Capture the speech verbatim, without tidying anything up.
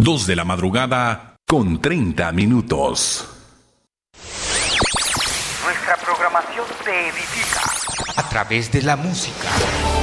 Dos de la madrugada con treinta minutos. Nuestra programación te edifica a través de la música.